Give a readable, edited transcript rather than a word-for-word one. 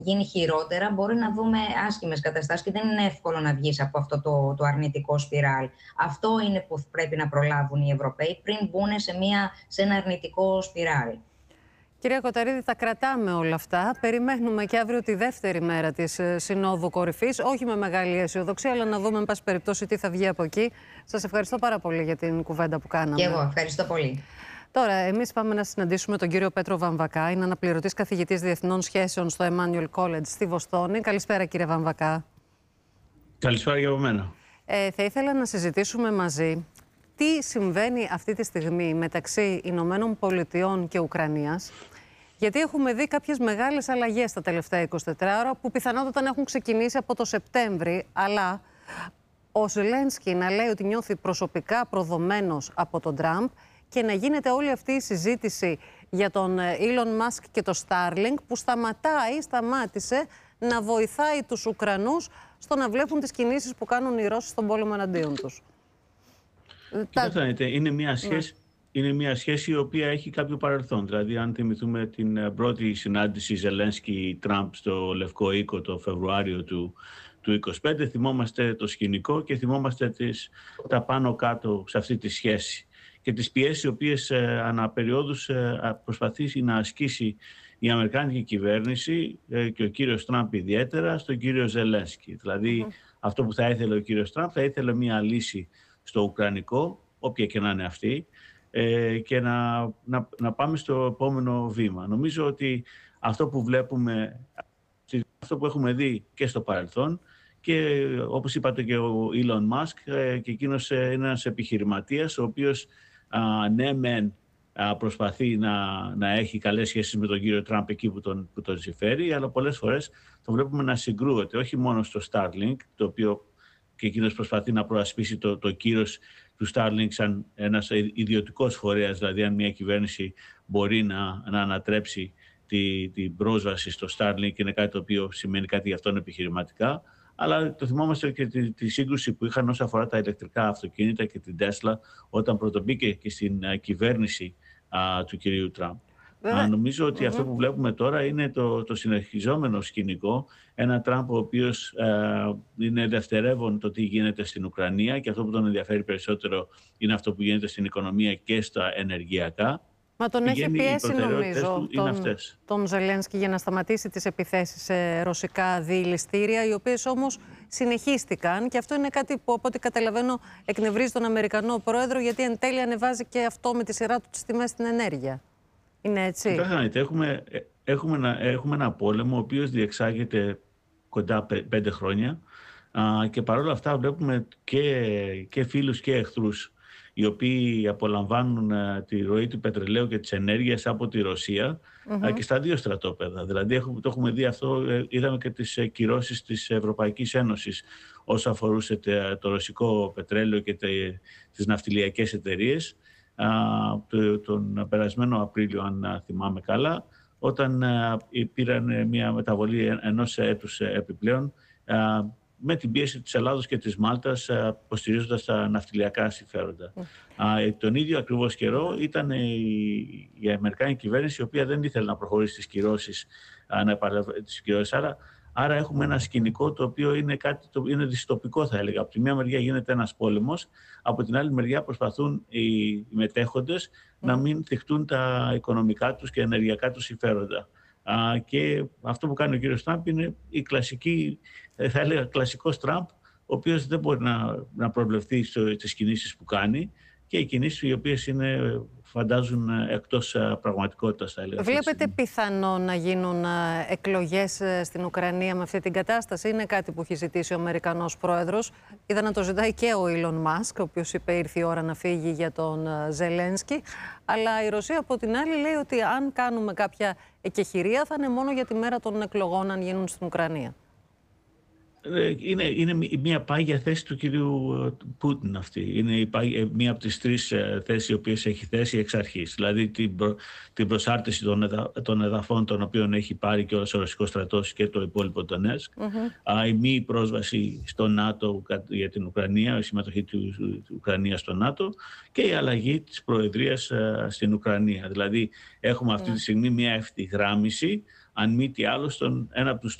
γίνει χειρότερα, μπορεί να δούμε άσχημες καταστάσεις και δεν είναι εύκολο να βγεις από αυτό το αρνητικό σπιράλ. Αυτό είναι που πρέπει να προλάβουν οι Ευρωπαίοι πριν μπουν σε ένα αρνητικό σπιράλ. Κυρία Κοταρίδη, τα κρατάμε όλα αυτά. Περιμένουμε και αύριο τη δεύτερη μέρα της Συνόδου Κορυφής. Όχι με μεγάλη αισιοδοξία, αλλά να δούμε, εν πάση περιπτώσει, τι θα βγει από εκεί. Σας ευχαριστώ πάρα πολύ για την κουβέντα που κάναμε. Και εγώ ευχαριστώ πολύ. Τώρα, εμείς πάμε να συναντήσουμε τον κύριο Πέτρο Βαμβακά. Είναι αναπληρωτής καθηγητής Διεθνών Σχέσεων στο Emmanuel College στη Βοστόνη. Καλησπέρα, κύριε Βαμβακά. Καλησπέρα για μένα. Θα ήθελα να συζητήσουμε μαζί τι συμβαίνει αυτή τη στιγμή μεταξύ Ηνωμένων Πολιτειών και Ουκρανίας. Γιατί έχουμε δει κάποιες μεγάλες αλλαγές τα τελευταία 24 ώρα που πιθανότατα έχουν ξεκινήσει από το Σεπτέμβρη, αλλά ο Ζελένσκι να λέει ότι νιώθει προσωπικά προδομένος από τον Τραμπ και να γίνεται όλη αυτή η συζήτηση για τον Elon Musk και το Starlink που σταμάτησε να βοηθάει τους Ουκρανούς στο να βλέπουν τις κινήσεις που κάνουν οι Ρώσοι στον πόλεμο εναντίον τους. Κοιτάξτε, είναι μια σχέση η οποία έχει κάποιο παρελθόν. Δηλαδή, αν θυμηθούμε την πρώτη συνάντηση Ζελένσκι-Τραμπ στο Λευκό Οίκο το Φεβρουάριο του 2025, θυμόμαστε το σκηνικό και θυμόμαστε τα πάνω κάτω σε αυτή τη σχέση και τις πιέσεις οι οποίες ανά περιόδους προσπαθήσει να ασκήσει η Αμερικάνικη κυβέρνηση και ο κύριος Τραμπ ιδιαίτερα στον κύριο Ζελένσκι. Δηλαδή, αυτό που θα ήθελε ο κύριος Τραμπ, θα ήθελε μια λύση στο Ουκρανικό, όποια και να είναι αυτή, και να πάμε στο επόμενο βήμα. Νομίζω ότι αυτό που βλέπουμε, αυτό που έχουμε δει και στο παρελθόν, και όπως είπατε και ο Elon Musk, και εκείνος είναι ένας επιχειρηματίας ο οποίος ναι μεν προσπαθεί να έχει καλές σχέσεις με τον κύριο Τραμπ εκεί που τον συμφέρει, αλλά πολλές φορές το βλέπουμε να συγκρούεται, όχι μόνο στο Starlink, το οποίο και εκείνος προσπαθεί να προασπίσει το κύρος του Starlink σαν ένας ιδιωτικός φορέας, δηλαδή αν μια κυβέρνηση μπορεί να ανατρέψει την πρόσβαση στο Starlink, είναι κάτι το οποίο σημαίνει κάτι για αυτόν επιχειρηματικά. Αλλά το θυμόμαστε και τη σύγκρουση που είχαν όσον αφορά τα ηλεκτρικά αυτοκίνητα και την Tesla όταν πρωτομπήκε και στην κυβέρνηση του κυρίου Τραμπ. Νομίζω ότι αυτό που βλέπουμε τώρα είναι το συνεχιζόμενο σκηνικό. Ένα Τραμπ ο οποίος είναι δευτερεύον το τι γίνεται στην Ουκρανία και αυτό που τον ενδιαφέρει περισσότερο είναι αυτό που γίνεται στην οικονομία και στα ενεργειακά. Μα τον έχει πιέσει νομίζω τον Ζελένσκι για να σταματήσει τις επιθέσεις σε ρωσικά διηληστήρια, οι οποίες όμως συνεχίστηκαν και αυτό είναι κάτι που από ό,τι καταλαβαίνω εκνευρίζει τον Αμερικανό πρόεδρο, γιατί εν τέλει ανεβάζει και αυτό με τη σειρά του τις τιμές στην ενέργεια. Είναι έτσι? Έχουμε ένα πόλεμο ο οποίος διεξάγεται κοντά 5 χρόνια και παρόλα αυτά βλέπουμε και φίλους και εχθρούς οι οποίοι απολαμβάνουν τη ροή του πετρελαίου και της ενέργειας από τη Ρωσία και στα δύο στρατόπεδα. Δηλαδή το έχουμε δει αυτό, είδαμε και τις κυρώσεις της Ευρωπαϊκής Ένωσης όσο αφορούσε το ρωσικό πετρέλαιο και τις ναυτιλιακές εταιρείες τον περασμένο Απρίλιο, αν θυμάμαι καλά, όταν πήραν μια μεταβολή ενός έτους επιπλέον με την πίεση της Ελλάδος και της Μάλτας, υποστηρίζοντας τα ναυτιλιακά συμφέροντα. Τον ίδιο ακριβώς καιρό ήταν η Αμερικάνικη κυβέρνηση, η οποία δεν ήθελε να προχωρήσει στις κυρώσεις, άρα έχουμε ένα σκηνικό το οποίο είναι κάτι είναι δυστοπικό, θα έλεγα. Από τη μία μεριά γίνεται ένας πόλεμος, από την άλλη μεριά προσπαθούν οι μετέχοντες να μην θυχτούν τα οικονομικά τους και ενεργειακά τους συμφέροντα. Και αυτό που κάνει ο κύριος Τραμπ είναι η κλασική, θα έλεγα κλασικός Τραμπ, ο οποίος δεν μπορεί να προβλεφθεί στις κινήσεις που κάνει και οι κινήσεις οι οποίες φαντάζουν εκτός πραγματικότητας, θα έλεγα. Βλέπετε πιθανό να γίνουν εκλογές στην Ουκρανία με αυτή την κατάσταση? Είναι κάτι που έχει ζητήσει ο Αμερικανός πρόεδρος. Είδα να το ζητάει και ο Elon Musk, ο οποίος είπε ήρθε η ώρα να φύγει για τον Ζελένσκι. Αλλά η Ρωσία από την άλλη λέει ότι αν κάνουμε κάποια εκεχηρία θα είναι μόνο για τη μέρα των εκλογών αν γίνουν στην Ουκρανία. Είναι μια πάγια θέση του κυρίου Πούτιν αυτή. Είναι μία από τις 3 θέσεις οι οποίες έχει θέσει εξ αρχής. Δηλαδή την προσάρτηση των εδαφών των οποίων έχει πάρει και ο ρωσικός στρατός και το υπόλοιπο Ντονέτσκ. Η μη πρόσβαση στο ΝΑΤΟ για την Ουκρανία, η συμμετοχή της Ουκρανίας στο ΝΑΤΟ και η αλλαγή της προεδρίας στην Ουκρανία. Δηλαδή έχουμε αυτή τη στιγμή μια ευθυγράμμιση αν μη τι άλλο, στον ένα από τους